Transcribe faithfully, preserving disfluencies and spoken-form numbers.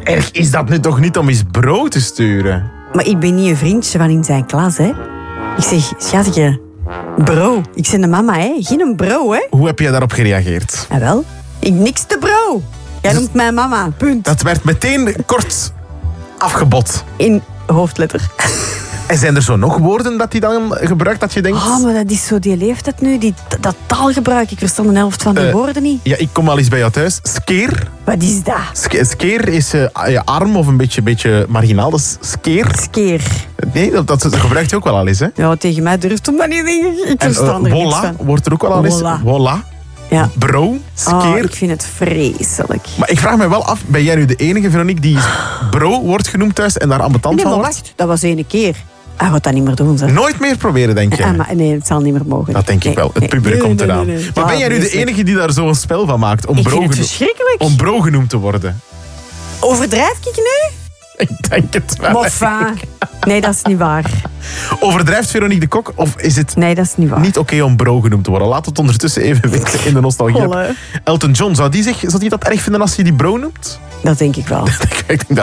erg is dat nu toch niet om eens bro te sturen? Maar ik ben niet een vriendje van in zijn klas, hè. Ik zeg, schatje, bro. Ik ben de mama, hè. Geen een bro, hè. Hoe heb jij daarop gereageerd? En wel, ik niks te bro. Jij noemt mij mama, punt. Dat werd meteen kort afgebod. In hoofdletter. En zijn er zo nog woorden dat hij dan gebruikt dat je denkt... Oh, maar dat is zo die leeftijd nu, die, dat taalgebruik. Ik verstand de helft van die Uh, woorden niet. Ja, ik kom al eens bij jou thuis. Skeer. Wat is dat? Ske- Skeer is uh, je arm of een beetje, beetje marginaal. Dat is skeer. Skeer. Nee, dat, dat gebruikt je ook wel al eens, hè? Ja, tegen mij durft hem dat niet, denk ik. Ik En verstand uh, er niks voilà van. wordt er ook wel al eens. Voilà. Voilà. Ja. Bro, skeer. Oh, ik vind het vreselijk. Maar ik vraag me wel af, ben jij nu de enige, Veronique, die bro wordt genoemd thuis en daar ambetant Nee, van maar wordt? wacht, dat was één keer. Hij gaat dat niet meer doen, zeg. Nooit meer proberen, denk je? Ah, maar nee, het zal niet meer mogen. Dat denk ik Nee, wel. Het nee. puberen Nee, komt nee, eraan. nee, nee. Maar Ja, ben jij nu de vreselijk. enige die daar zo'n spel van maakt om Ik bro, vind het geno- verschrikkelijk. om bro genoemd te worden? Overdrijf ik nu? Ik denk het wel. Maar enfin. Nee, dat is niet waar. Overdrijft Veronique de Kok of is het Nee, dat is niet waar. niet oké om bro genoemd te worden? Laat het ondertussen even weten in de nostalgie. Golle. Elton John, zou die, zich, zou die dat erg vinden als je die bro noemt? Dat denk ik wel. Ik denk dat